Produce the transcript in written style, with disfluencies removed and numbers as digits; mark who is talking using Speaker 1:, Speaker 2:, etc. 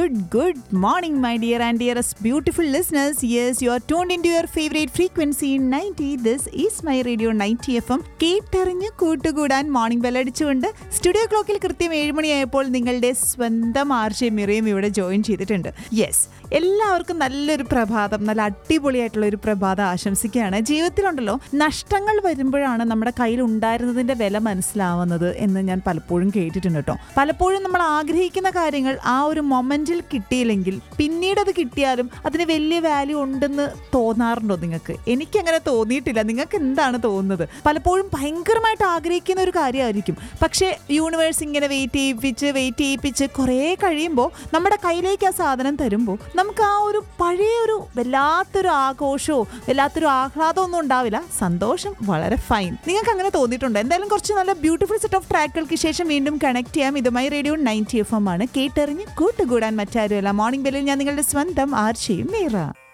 Speaker 1: good morning, my dear and dearest beautiful listeners. Yes, you are tuned into your favorite frequency 90. This is my radio 90 FM. കേട്ടറിഞ്ഞ് കൂട്ടുകൂടാൻ morning bell അടിച്ചുകൊണ്ട് studio ക്ലോക്കിൽ കൃത്യം 7 മണിയായപ്പോൾ നിങ്ങളുടെ സ്വന്തം ആർജെ മിറിയം ഇവിടെ ജോയിൻ ചെയ്തിട്ടുണ്ട്. യെസ്, എല്ലാവർക്കും നല്ലൊരു പ്രഭാതം, നല്ല അടിപൊളിയായിട്ടുള്ള ഒരു പ്രഭാതം ആശംസിക്കുകയാണ്. ജീവിതത്തിലുണ്ടല്ലോ, നഷ്ടങ്ങൾ വരുമ്പോഴാണ് നമ്മുടെ കയ്യിൽ ഉണ്ടായിരുന്നതിന്റെ വില മനസ്സിലാവുന്നത് എന്ന് ഞാൻ പലപ്പോഴും കേട്ടിട്ടുണ്ട് കേട്ടോ. പലപ്പോഴും നമ്മൾ ആഗ്രഹിക്കുന്ന കാര്യങ്ങൾ ആ ഒരു മൊമെന്റിൽ കിട്ടിയില്ലെങ്കിൽ പിന്നീട് അത് കിട്ടിയാലും അതിന് വലിയ വാല്യൂ ഉണ്ടെന്ന് തോന്നാറുണ്ടോ നിങ്ങൾക്ക്? എനിക്കങ്ങനെ തോന്നിയിട്ടില്ല. നിങ്ങൾക്ക് എന്താണ് തോന്നുന്നത്? പലപ്പോഴും ഭയങ്കരമായിട്ട് ആഗ്രഹിക്കുന്ന ഒരു കാര്യമായിരിക്കും, പക്ഷേ യൂണിവേഴ്സ് ഇങ്ങനെ വെയിറ്റ് ചെയ്യിപ്പിച്ച് കുറേ കഴിയുമ്പോൾ നമ്മുടെ കയ്യിലേക്ക് ആ സാധനം തരുമ്പോൾ നമുക്ക് ആ ഒരു പഴയൊരു വല്ലാത്തൊരു ആഘോഷമോ വല്ലാത്തൊരു ആഹ്ലാദമൊന്നും ഉണ്ടാവില്ല. സന്തോഷം വളരെ ഫൈൻ. നിങ്ങൾക്ക് അങ്ങനെ തോന്നിയിട്ടുണ്ടോ? എന്തായാലും കുറച്ച് നല്ല ബ്യൂട്ടിഫുൾ സെറ്റ് ഓഫ് ട്രാക്കുകൾക്ക് ശേഷം വീണ്ടും കണക്ട് ചെയ്യാം. ഇതുമായി റേഡിയോ 90 FM ആണ്. കേട്ടറിഞ്ഞ് കൂട്ടുകൂടാൻ മറ്റാരുമല്ല. മോർണിംഗ് ബെല്ലിൽ ഞാൻ നിങ്ങളുടെ സ്വന്തം ആർച്ചയും മീറ.